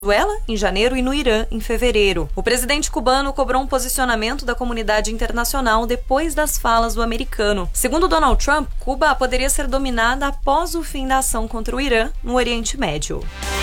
Venezuela em janeiro e no Irã em fevereiro. O presidente cubano cobrou um posicionamento da comunidade internacional depois das falas do americano. Segundo Donald Trump, Cuba poderia ser dominada após o fim da ação contra o Irã no Oriente Médio.